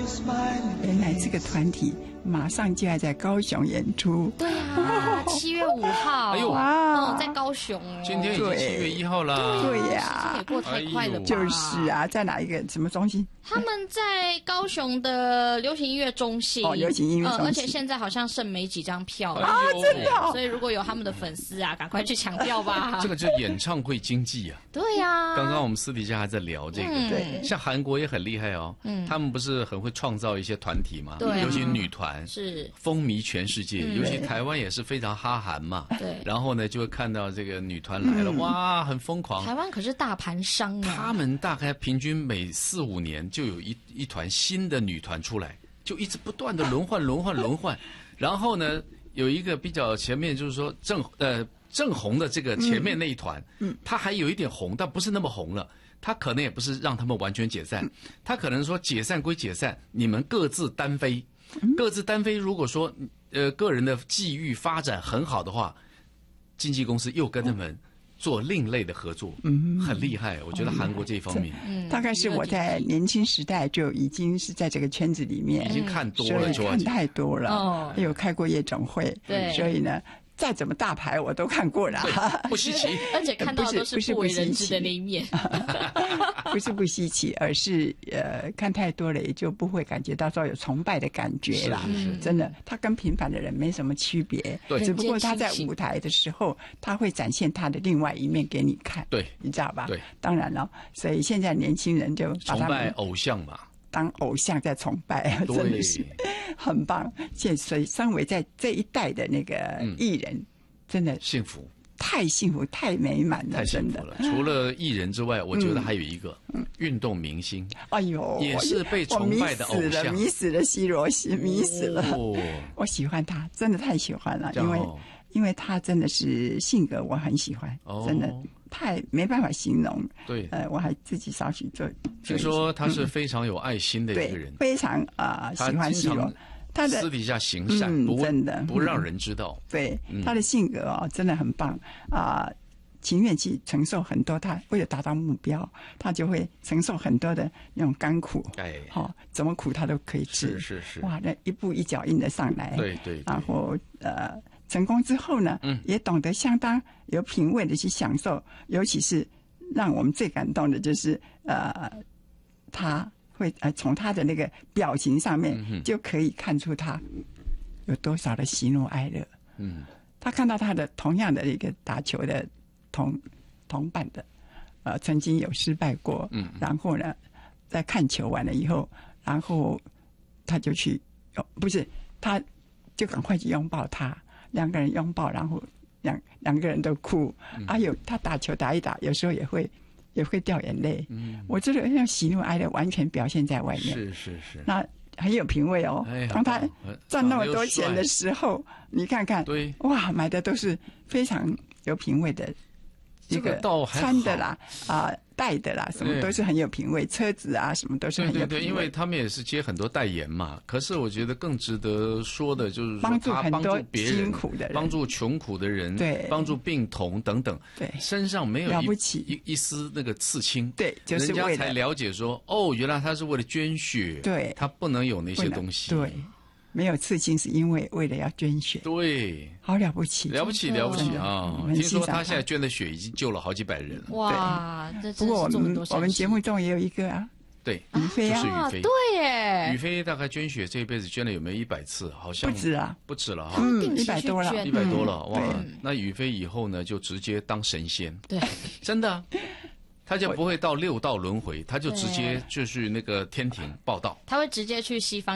原来这个团体马上就要在高雄演出。 对啊，7月5号， 哎呦哇， 在高雄哦。 今天已经7月1号了。 对呀， 也过太快了吧？ 就是啊，在哪一个什么中心？ 他们在高雄的流行音乐中心。 哦，流行音乐中心。 而且现在好像剩没几张票了啊，真的哦。 所以如果有他们的粉丝啊，赶快去抢票吧。 这个就演唱会经济啊。 对呀。 刚刚我们私底下还在聊这个， 对， 像韩国也很厉害哦。他们不是很会创造一些团体嘛？ 对， 尤其女团是风靡全世界，尤其台湾也是非常哈韩嘛。 对。 然后呢，就会看到这个女团来了，哇，很疯狂。 台湾可是大盘商啊。 他们大概平均每4、5年就有一团新的女团出来，就一直不断的轮换。然后呢，有一个比较前面就是说正红的这个前面那一团，他还有一点红，但不是那么红了。他可能也不是让他们完全解散，他可能说解散归解散，你们各自单飞，各自单飞。如果说个人的际遇发展很好的话，经纪公司又跟他们做另类的合作，很厉害。我觉得韩国这一方面， 大概是我在年轻时代就已经是在这个圈子里面， 已经看多了， 看太多了，有开过夜总会， 对， 所以呢。再怎么大牌我都看过了， 不稀奇。 而且看到的都是不为人知的那一面。 不是不稀奇，而是看太多了，也就不会感觉到说有崇拜的感觉啦。真的，他跟平凡的人没什么区别，只不过他在舞台的时候，他会展现他的另外一面给你看。 对， 你知道吧？ 对， 当然了，所以现在年轻人就把他们崇拜偶像嘛。 当偶像在崇拜，真的是很棒。所以身为在这一代的那个艺人，真的幸福， 太幸福，太美满了， 太幸福了。除了艺人之外，我觉得还有一个运动明星， 哎呦， 也是被崇拜的偶像， 迷死了西罗西，迷死了。我喜欢他，真的太喜欢了，因为他真的是性格我很喜欢，真的。太没办法形容， 对， 我还自己少许做。 听说他是非常有爱心的一个人， 非常喜欢西罗，他的私底下行善， 真的不让人知道。 对，他的性格真的很棒情愿去承受很多，他为了达到目标，他就会承受很多的那种甘苦。怎么苦他都可以吃。 是。 哇，那一步一脚印的上来。 对。 然后成功之后呢，也懂得相当有品味的去享受，尤其是让我们最感动的就是他会从他的那个表情上面就可以看出他有多少的喜怒哀乐。他看到他的同样的一个打球的同伴的曾经有失败过，然后呢在看球完了以后，然后他就去他就赶快去拥抱他，两个人拥抱，然后两个人都哭。他打球打一打，有时候也会掉眼泪。我觉得像喜怒哀乐完全表现在外面。是。那很有品味哦。当他赚那么多钱的时候，你看看，对，哇，买的都是非常有品味的。 这个穿的啦戴的啦，什么都是很有品味，车子啊什么都是很有品味。 对，因为他们也是接很多代言嘛。可是我觉得更值得说的就是说， 他帮助别人，辛苦的人， 帮助穷苦的人，对，帮助病童等等，对，身上没有了不起一丝那个刺青， 对，就是为了人家才了解说，原来他是为了捐血，对，他不能有那些东西， 对。没有刺青是因为了要捐血， 对， 好了不起啊！听说他现在捐的血已经救了好几百人了。 哇， 不过我们节目中也有一个对， 于飞就是于飞， 对耶， 于飞大概捐血这一辈子捐了有没有100次？好像不止啊， 不止了哈，100多了 ，100多了，哇！那于飞以后呢，就直接当神仙， 对， 真的。他就不会到6道轮回，他就直接就是那个天庭报道， 他会直接去西方